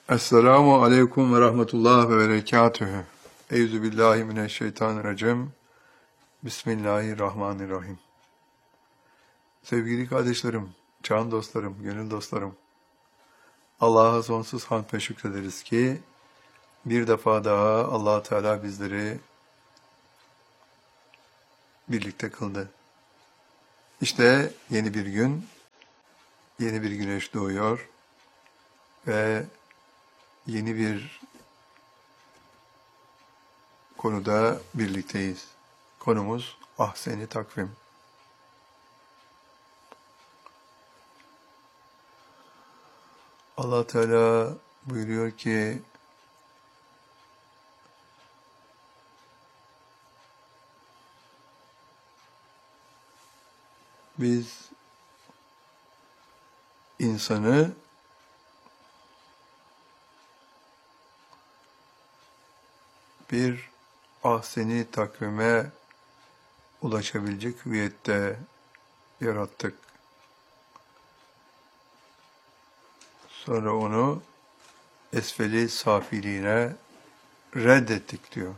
Esselamu aleyküm ve rahmetullah ve berekatühü. Eyzu billahi mineşşeytanirracim. Bismillahirrahmanirrahim. Sevgili kardeşlerim, can dostlarım, gönül dostlarım. Allah'a sonsuz hamd ve şükrederiz ki bir defa daha Allah Teala bizleri birlikte kıldı. İşte yeni bir gün, yeni bir güneş doğuyor ve yeni bir konuda birlikteyiz. Konumuz ahsen-i takvim. Allah Teala buyuruyor ki biz insanı bir ahsen-i takvime ulaşabilecek hüviyette yarattık. Sonra onu esfeli safiliğine reddettik diyor.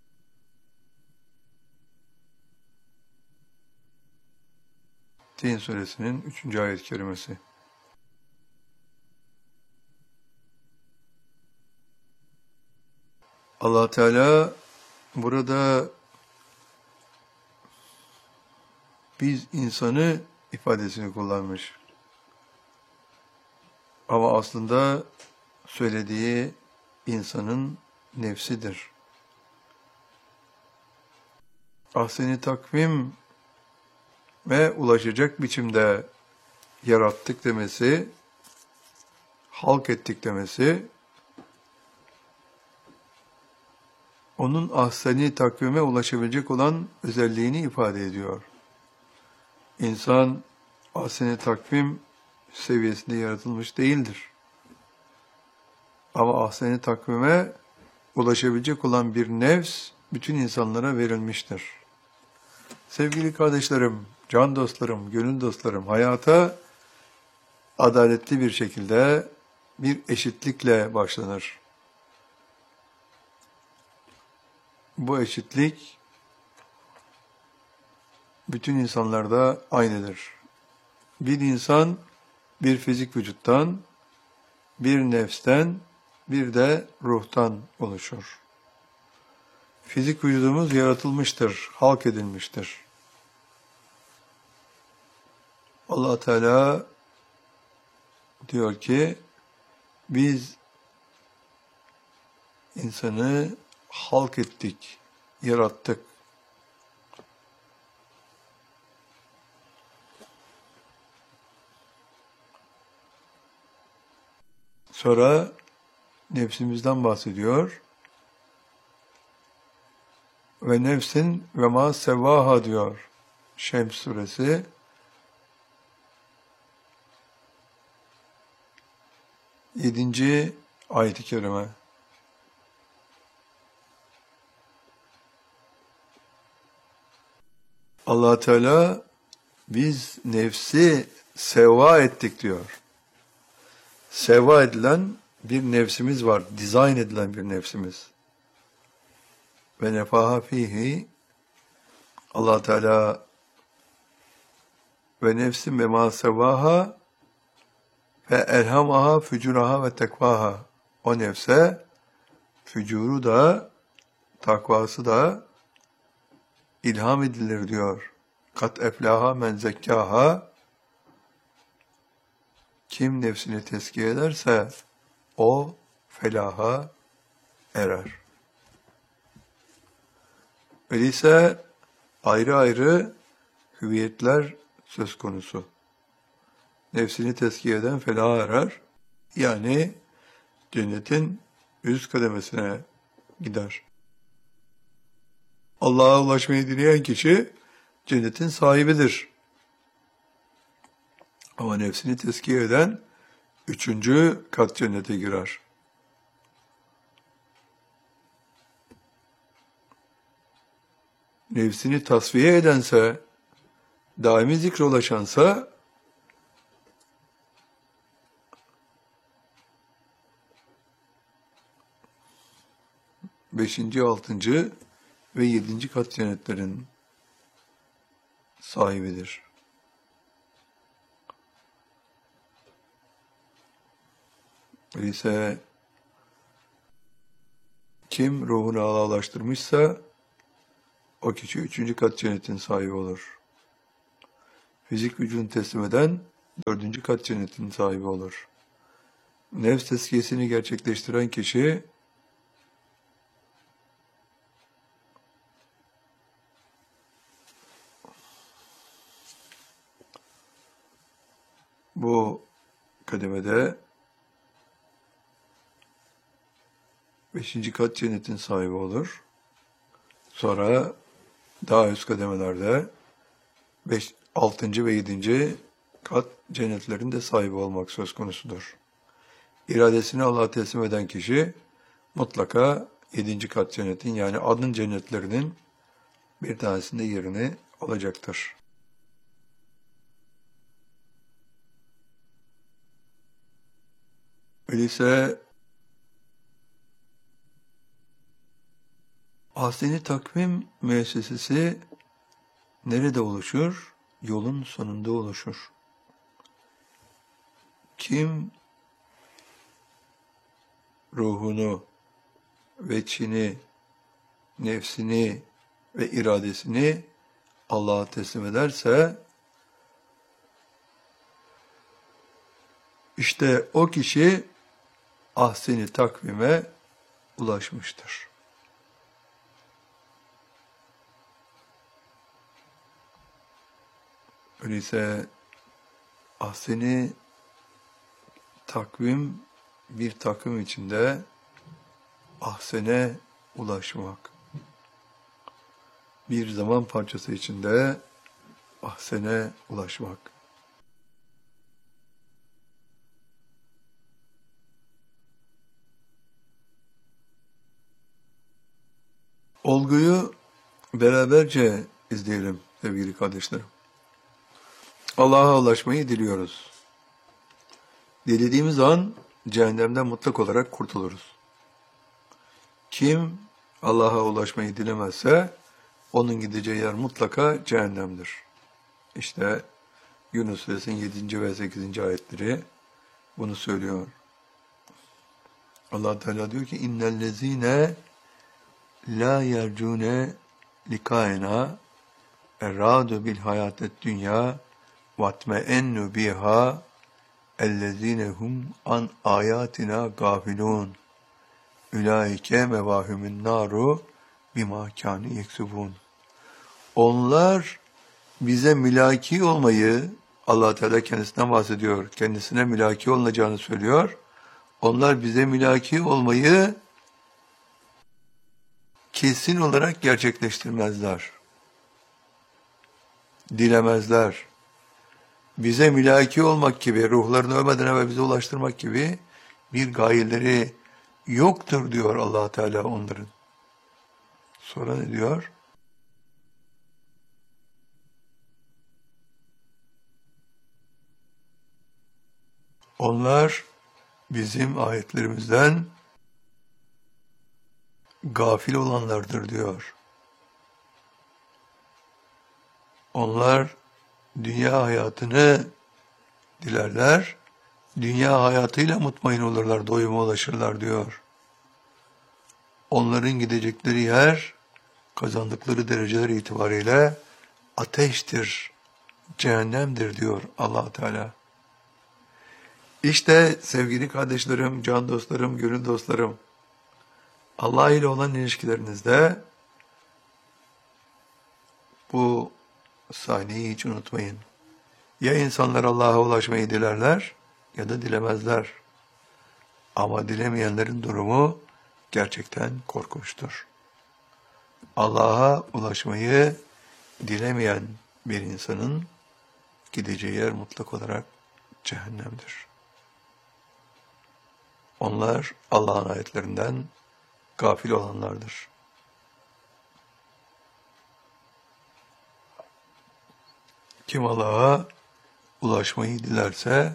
Tin suresinin 3. ayet-i kerimesi. Allah Teala burada biz insanı ifadesini kullanmış. Ama aslında söylediği insanın nefsidir. Ahsen-i takvim ve ulaşacak biçimde yarattık demesi, halk ettik demesi, onun ahsen-i takvime ulaşabilecek olan özelliğini ifade ediyor. İnsan ahsen-i takvim seviyesinde yaratılmış değildir. Ama ahsen-i takvime ulaşabilecek olan bir nefs bütün insanlara verilmiştir. Sevgili kardeşlerim, can dostlarım, gönül dostlarım, hayata adaletli bir şekilde bir eşitlikle başlanır. Bu eşitlik bütün insanlarda aynıdır. Bir insan bir fizik vücuttan, bir nefsten, bir de ruhtan oluşur. Fizik vücudumuz yaratılmıştır, halk edilmiştir. Allah Teala diyor ki, biz insanı halk ettik, yarattık. Sonra nefsimizden bahsediyor. Ve nefsin ve ma sevvaha diyor Şems suresi. Yedinci ayet-i kerime. Allah Teala biz nefsi sevva ettik diyor. Sevva edilen bir nefsimiz var, dizayn edilen bir nefsimiz. Ve nefaha fihi, Allah Teala ve nefsin ve ma sevvaha ve elhamaha fücuraha ve tekvaha. O nefse fücuru da takvası da ilham edilir diyor. Kat eflaha men zekkaha. Kim nefsini tezkiye ederse o felaha erer. Öyleyse ayrı ayrı hüviyetler söz konusu. Nefsini tezkiye eden felaha erer. Yani cennetin üst kademesine gider. Allah'a ulaşmayı dileyen kişi cennetin sahibidir. Ama nefsini tezkiye eden 3. kat cennete girer. Nefsini tasfiye edense, daimi zikre ulaşansa beşinci, altıncı ve yedinci kat cennetlerin sahibidir. Öyleyse kim ruhunu Allah'laştırmışsa o kişi üçüncü kat cennetin sahibi olur. Fizik vücudunu teslim eden dördüncü kat cennetin sahibi olur. Nefs tezkiyesini gerçekleştiren kişi bu kademede beşinci kat cennetin sahibi olur. Sonra daha üst kademelerde 6. ve 7. kat cennetlerin de sahibi olmak söz konusudur. İradesini Allah'a teslim eden kişi mutlaka 7. kat cennetin yani adın cennetlerinin bir tanesinde yerini alacaktır. Öyleyse Ahsen-i Takvim müessesesi nerede oluşur? Yolun sonunda oluşur. Kim ruhunu, veçhini, nefsini ve iradesini Allah'a teslim ederse, işte o kişi ahsen-i takvime ulaşmıştır. Öyleyse ahsen-i takvim bir takım içinde ahsene ulaşmak. Bir zaman parçası içinde ahsene ulaşmak. Olguyu beraberce izleyelim sevgili kardeşlerim. Allah'a ulaşmayı diliyoruz. Dilediğimiz an cehennemden mutlak olarak kurtuluruz. Kim Allah'a ulaşmayı dilemezse onun gideceği yer mutlaka cehennemdir. İşte Yunus Suresinin 7. ve 8. ayetleri bunu söylüyor. Allah Teala diyor ki innellezine la yercune likaena erradu bil hayatet dünya vatmeennu biha ellezinehum an ayatina gafilun ülaike mevahümün naru bima kâni yeksubun. Onlar bize mülaki olmayı, Allah Teala kendisinden bahsediyor, kendisine mülaki olunacağını söylüyor. Onlar bize mülaki olmayı kesin olarak gerçekleştirmezler. Dilemezler. Bize mülaki olmak gibi, ruhlarını ölmeden evvel bize ulaştırmak gibi bir gayeleri yoktur diyor Allah Teala onların. Sonra ne diyor? Onlar bizim ayetlerimizden gafil olanlardır diyor. Onlar dünya hayatını dilerler, dünya hayatıyla mutmain olurlar, doyuma ulaşırlar diyor. Onların gidecekleri yer, kazandıkları dereceler itibariyle ateştir, cehennemdir diyor Allah Teala. İşte sevgili kardeşlerim, can dostlarım, gönül dostlarım, Allah ile olan ilişkilerinizde bu sahneyi hiç unutmayın. Ya insanlar Allah'a ulaşmayı dilerler ya da dilemezler. Ama dilemeyenlerin durumu gerçekten korkunçtur. Allah'a ulaşmayı dilemeyen bir insanın gideceği yer mutlak olarak cehennemdir. Onlar Allah'ın ayetlerinden gafil olanlardır. Kim Allah'a ulaşmayı dilerse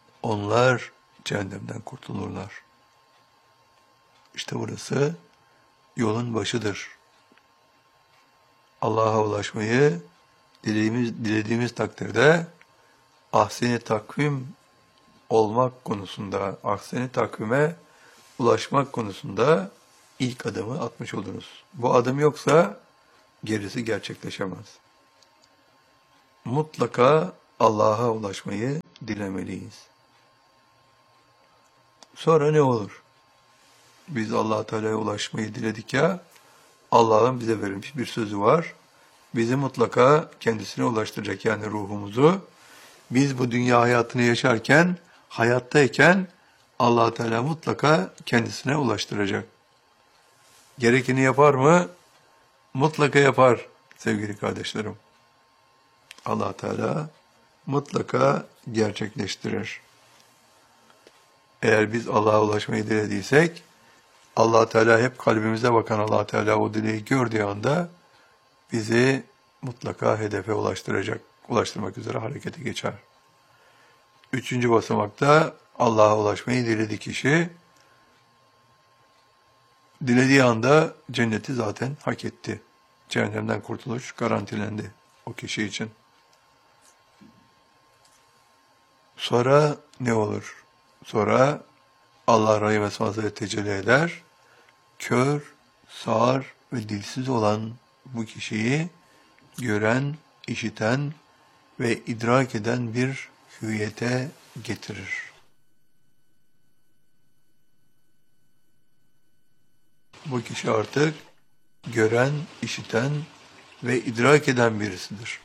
onlar cehennemden kurtulurlar. İşte burası yolun başıdır. Allah'a ulaşmayı dilediğimiz takdirde ahsen-i takvim olmak konusunda, ahsen-i takvime ulaşmak konusunda ilk adımı atmış oluruz. Bu adım yoksa gerisi gerçekleşemez. Mutlaka Allah'a ulaşmayı dilemeliyiz. Sonra ne olur? Biz Allah-u Teala'ya ulaşmayı diledik ya, Allah'ın bize verilmiş bir sözü var. Bizi mutlaka kendisine ulaştıracak, yani ruhumuzu. Biz bu dünya hayatını yaşarken, hayattayken Allah-u Teala mutlaka kendisine ulaştıracak. Gerekeni yapar mı? Mutlaka yapar sevgili kardeşlerim. Allah Teala mutlaka gerçekleştirir. Eğer biz Allah'a ulaşmayı dilediysek, Allah Teala hep kalbimize bakan Allah Teala o dileği gördüğü anda bizi mutlaka hedefe ulaştırmak üzere harekete geçer. Üçüncü basamakta Allah'a ulaşmayı dilediği kişi, dilediği anda cenneti zaten hak etti. Cehennemden kurtuluş garantilendi o kişi için. Sonra ne olur? Sonra Allah Rahim Esması'yla tecelli eder. Kör, sağır ve dilsiz olan bu kişiyi gören, işiten ve idrak eden bir hüviyete getirir. Bu kişi artık gören, işiten ve idrak eden birisidir.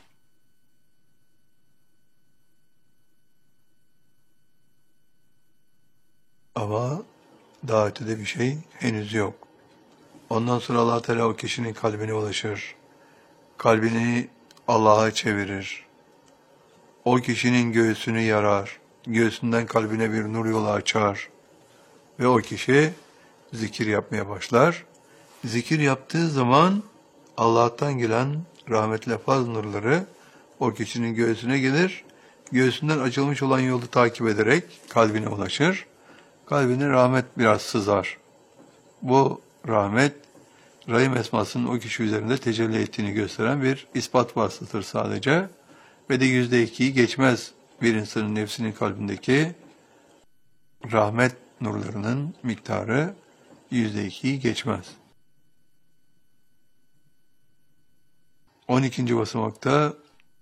Ama daha ötede bir şey henüz yok. Ondan sonra Allah Teala o kişinin kalbine ulaşır. Kalbini Allah'a çevirir. O kişinin göğsünü yarar. Göğsünden kalbine bir nur yolu açar. Ve o kişi zikir yapmaya başlar. Zikir yaptığı zaman Allah'tan gelen rahmetli faz nurları o kişinin göğsüne gelir. Göğsünden açılmış olan yolu takip ederek kalbine ulaşır. Kalbine rahmet biraz sızar. Bu rahmet, Rahim Esması'nın o kişi üzerinde tecelli ettiğini gösteren bir ispat vasıtadır sadece. Ve de %2'yi geçmez bir insanın nefsinin kalbindeki rahmet nurlarının miktarı %2'yi geçmez. 12. basamakta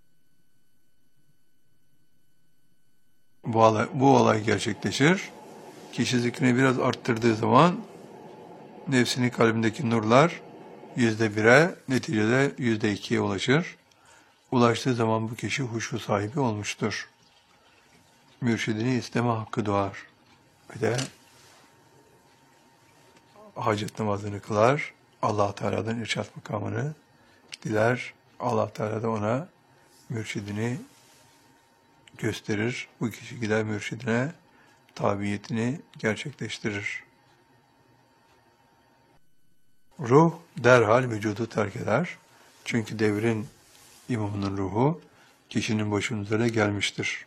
bu olay gerçekleşir. Kişi zikrini biraz arttırdığı zaman nefsinin kalbindeki nurlar %1'e, neticede %2'ye ulaşır. Ulaştığı zaman bu kişi huşu sahibi olmuştur. Mürşidini isteme hakkı doğar. Ve de hacet namazını kılar. Allah Teala'dan irşad makamını diler. Allah Teala da ona mürşidini gösterir. Bu kişi gider mürşidine tabiyetini gerçekleştirir. Ruh derhal vücudu terk eder. Çünkü devrin imamının ruhu kişinin başının üzerine gelmiştir.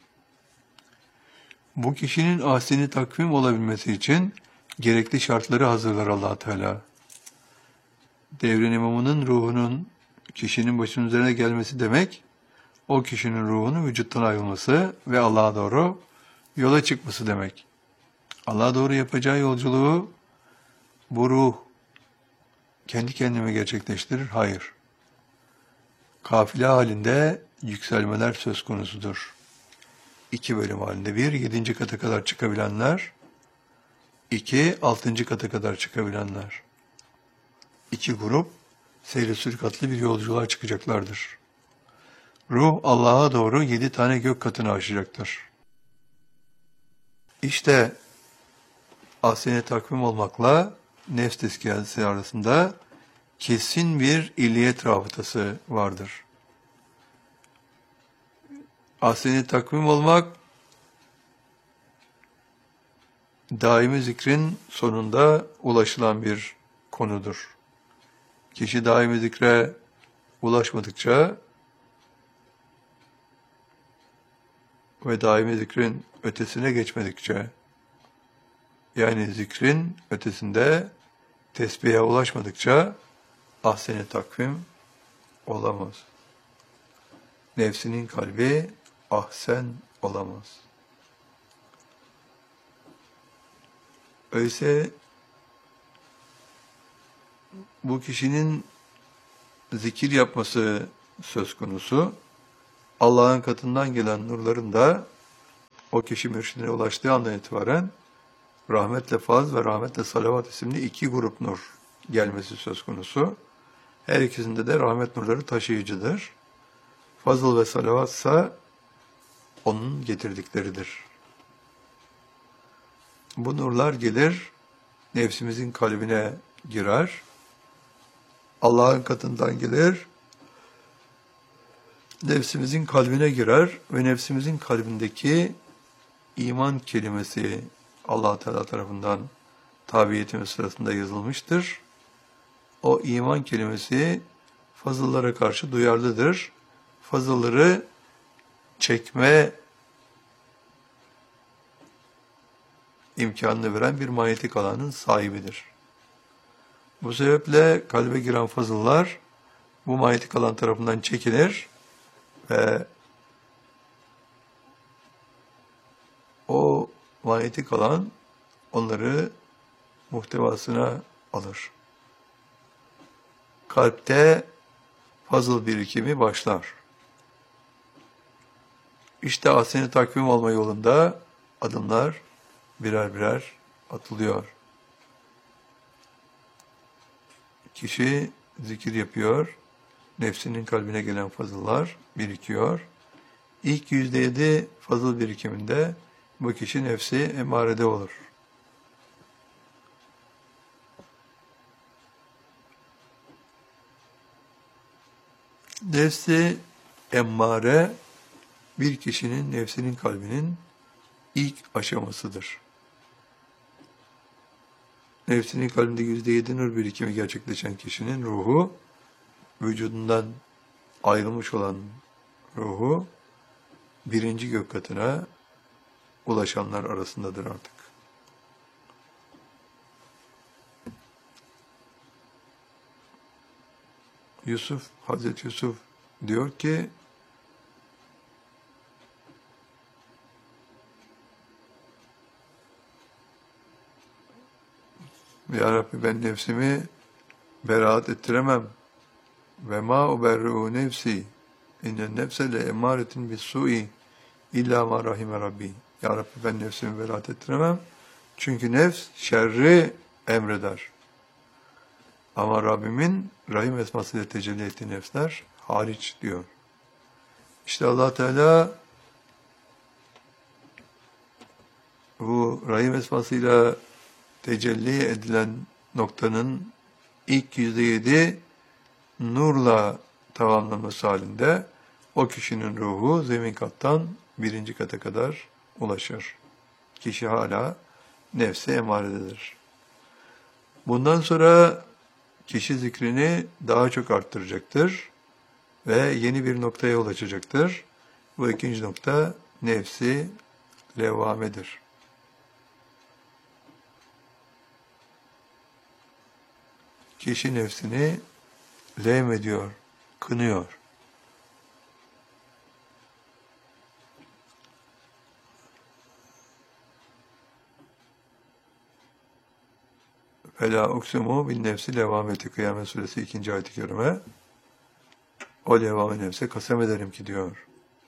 Bu kişinin ahseni takvim olabilmesi için gerekli şartları hazırlar Allah Teala. Devrin imamının ruhunun kişinin başının üzerine gelmesi demek, o kişinin ruhunun vücuttan ayrılması ve Allah'a doğru yola çıkması demek. Allah'a doğru yapacağı yolculuğu bu ruh kendi kendine gerçekleştirir? Hayır. Kafile halinde yükselmeler söz konusudur. 2 bölüm halinde. 1, 7. kata kadar çıkabilenler. 2, 6. kata kadar çıkabilenler. 2 grup seyri sürkatlı bir yolculuğa çıkacaklardır. Ruh Allah'a doğru 7 tane gök katını aşacaktır. İşte ahsen-i takvim olmakla nefs tezkiyesi arasında kesin bir illiyet rabıtası vardır. Ahsen-i takvim olmak, daimi zikrin sonunda ulaşılan bir konudur. Kişi daimi zikre ulaşmadıkça ve daimi zikrin ötesine geçmedikçe, yani zikrin ötesinde tesbihe ulaşmadıkça ahsen-i takvim olamaz. Nefsinin kalbi ahsen olamaz. Öyleyse bu kişinin zikir yapması söz konusu. Allah'ın katından gelen nurların da o kişi mürşidine ulaştığı andan itibaren rahmetle faz ve rahmetle salavat isimli iki grup nur gelmesi söz konusu. Her ikisinde de rahmet nurları taşıyıcıdır. Fazıl ve salavatsa onun getirdikleridir. Bu nurlar gelir, nefsimizin kalbine girer. Allah'ın katından gelir, nefsimizin kalbine girer ve nefsimizin kalbindeki iman kelimesi Allah Teala tarafından tabiyetimiz sırasında yazılmıştır. O iman kelimesi fazıllara karşı duyarlıdır. Fazılları çekme imkanını veren bir manyetik alanın sahibidir. Bu sebeple kalbe giren fazıllar bu manyetik alan tarafından çekilir ve o manyetik alan onları muhtevasına alır. Kalpte fazıl birikimi başlar. İşte ahsen-i takvim olma yolunda adımlar birer birer atılıyor. Kişi zikir yapıyor, nefsinin kalbine gelen fazıllar birikiyor. İlk %7 fazıl birikiminde bu kişi nefsi emarede olur. Nefsi emmare bir kişinin nefsinin kalbinin ilk aşamasıdır. Nefsinin kalbinde %7 nur birikimi gerçekleşen kişinin ruhu, vücudundan ayrılmış olan ruhu, birinci gök katına ulaşanlar arasındadır artık. Hazreti Yusuf diyor ki, Ya Rabbi ben nefsimi beraat ettiremem. Ve ma uberri'u nefsi innen nefse le emaretin bis-su'i illa ma rahime Rabbi. Ya Rabbi ben nefsimi beraat ettiremem. Çünkü nefs şerri emreder. Ama Rabbimin rahim esmasıyla tecelli ettiği nefsler hariç diyor. İşte Allah Teala bu rahim esmasıyla tecelli edilen noktanın ilk %7 nurla tamamlanması halinde o kişinin ruhu zemin kattan birinci kata kadar ulaşır. Kişi hala nefse emarededir. Bundan sonra kişi zikrini daha çok arttıracaktır ve yeni bir noktaya ulaşacaktır. Bu ikinci nokta nefsi levvamedir. Kişi nefsini levmediyor, kınıyor. Fela uksimu bin nefsi levameti Kıyamet Suresi 2. ayet-i kerime. O levame nefse kasem ederim ki diyor.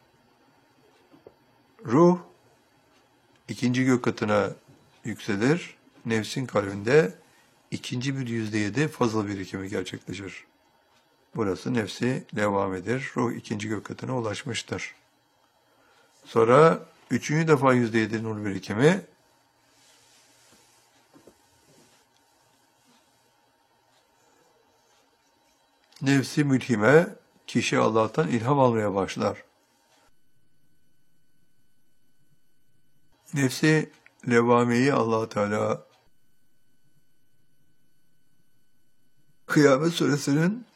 Ruh ikinci gök katına yükselir. Nefsin kalbinde ikinci bir %7 fazla birikimi gerçekleşir. Burası nefsi levamedir. Ruh ikinci gök katına ulaşmıştır. Sonra üçüncü defa %7 nur birikimi nefsi mülhime, kişi Allah'tan ilham almaya başlar. Nefsi levameyi Allah Teala Kıyamet Suresinin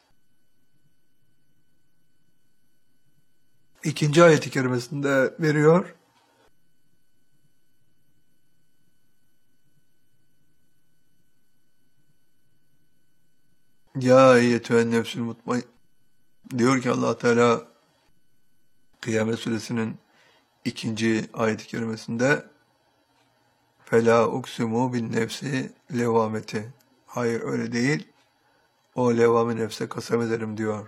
2. ayet-i kerimesinde veriyor. Ya eyyetühen nefsül mutmain. Diyor ki Allah Teala Kıyamet Suresinin 2. ayet-i kerimesinde Fela uksimu bin nefsi levameti. Hayır öyle değil. O levame nefse kasem ederim diyor.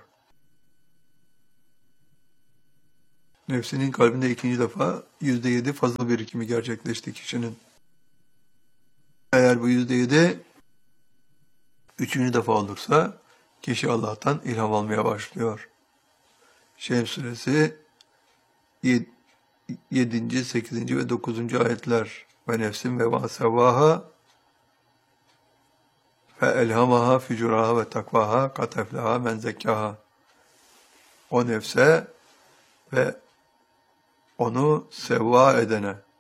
Nefsinin kalbinde 2. defa %7 fazla birikimi gerçekleşti kişinin. Eğer bu %7 3. defa olursa kişi Allah'tan ilham almaya başlıyor. Şems Suresi 7., 8. ve 9. ayetler. Ve nefsin ve ma sevvaha fe elhamaha fücuraha ve takvaha kat eflaha men zekkaha. O nefse ve onu sevva edene,